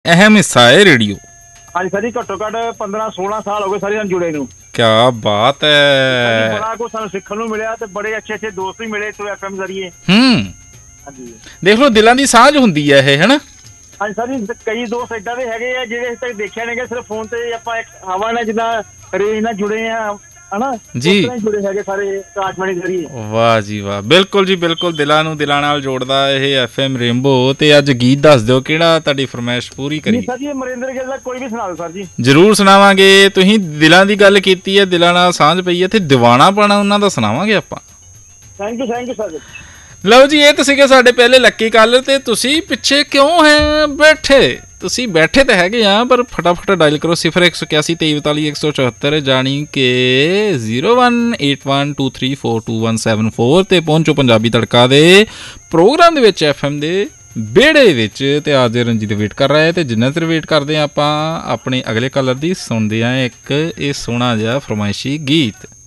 ਅਹਿਮ ਹਿੱਸਾ ਹੈ ਰੇਡੀਓ। ਹਾਂਜੀ ਸਰ ਜੀ, ਘੱਟੋ ਘੱਟ 15-16 ਸਾਲ ਹੋ ਗਏ ਸਾਰੇ ਸਾਨੂੰ ਜੁੜੇ ਨੂੰ। ਕਿਆ ਬਾਤ ਹੈ। ਬੜਾ ਕੁਛ ਸਾਨੂੰ ਸਿੱਖਣ ਨੂੰ ਮਿਲਿਆ ਤੇ ਬੜੇ ਅੱਛੇ ਦੋਸਤ ਵੀ ਮਿਲੇ ਇਸ FM ਜ਼ਰੀਏ। ਹਾਂਜੀ ਦੇਖ ਲਓ ਦਿਲਾਂ ਦੀ ਸਾਂਝ ਹੁੰਦੀ ਹੈ ਇਹ, ਹਨਾ। ਹਾਂਜੀ ਸਰ ਜੀ, ਕਈ ਦੋਸਤ ਏਦਾਂ ਦੇ ਹੈਗੇ ਆ ਜਿਹੜੇ ਤੱਕ ਦੇਖਿਆ ਨਹੀਂ ਸਿਰਫ ਫੋਨ ਤੇ ਆਪਾਂ ਇੱਕ ਹਵਾ ਨਾਲ ਜਿੱਦਾਂ ਰੇਂਜ ਨਾਲ ਜੁੜੇ ਆ, ਹਨਾ ਜੀ, ਜੁੜੇ ਹੈਗੇ ਸਾਰੇ ਕਾਟਮਣੀ ਜ਼ਰੀਏ। ਵਾਹ ਜੀ ਵਾਹ, ਬਿਲਕੁਲ ਜੀ ਬਿਲਕੁਲ, ਦਿਲਾਂ ਨੂੰ ਦਿਲਾਂ ਨਾਲ ਜੋੜਦਾ ਇਹ FM ਰੇਨਬੋ। ਤੇ ਅੱਜ ਗੀਤ ਦੱਸ ਦਿਓ ਕਿਹੜਾ, ਤੁਹਾਡੀ ਫਰਮਾਇਸ਼ ਪੂਰੀ ਕਰੀ। ਸਰ ਜੀ ਅਮਰਿੰਦਰ ਗਿੱਲ ਦਾ ਕੋਈ ਵੀ ਸੁਣਾ ਦਿਓ ਸਰ ਜੀ। ਜ਼ਰੂਰ ਸੁਣਾਵਾਂਗੇ। ਤੁਸੀਂ ਦਿਲਾਂ ਦੀ ਗੱਲ ਕੀਤੀ ਹੈ, ਦਿਲਾਂ ਨਾਲ ਸਾਂਝ ਪਈ ਹੈ, ਤੇ ਦੀਵਾਨਾ ਪਾਣਾ ਉਹਨਾਂ ਦਾ ਸੁਣਾਵਾਂਗੇ ਆਪਾਂ। Thank you sir. ਲਓ ਜੀ, ਇਹ ਤਾਂ ਸੀਗੇ ਸਾਡੇ ਪਹਿਲੇ ਲੱਕੀ ਕਾਲਰ। ਤੇ ਤੁਸੀਂ ਪਿੱਛੇ ਕਿਉਂ ਹੈ ਬੈਠੇ? ਤੁਸੀਂ ਬੈਠੇ ਤਾਂ ਹੈਗੇ ਆ, ਪਰ ਫਟਾਫਟ ਡਾਇਲ ਕਰੋ 0181234174, ਜਾਣੀ ਕਿ 018123422174 ਤੇ ਪਹੁੰਚੋ ਪੰਜਾਬੀ ਤੜਕਾ ਦੇ ਪ੍ਰੋਗਰਾਮ ਦੇ ਵਿੱਚ, FM ਦੇ ਵਿਹੜੇ ਵਿੱਚ। ਤੇ ਅੱਜ ਰਣਜੀਤ ਵੇਟ ਕਰ ਰਿਹਾ ਹੈ, ਤੇ ਜਿੰਨਾ ਚਿਰ ਵੇਟ ਕਰਦੇ ਹਾਂ ਆਪਾਂ ਆਪਣੇ ਅਗਲੇ ਕਾਲਰ ਦੀ ਸੁਣਦੇ ਹਾਂ ਇੱਕ ਇਹ ਸੋਹਣਾ ਜਿਹਾ ਫਰਮਾਇਸ਼ੀ ਗੀਤ।